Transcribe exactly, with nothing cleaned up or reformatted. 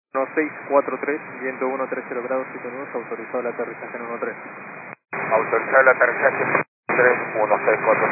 uno seis cuatro tres, viento uno treinta grados siete nudos, autorizado el aterrizaje en uno tres. Autorizado el aterrizaje tres uno seis cuatro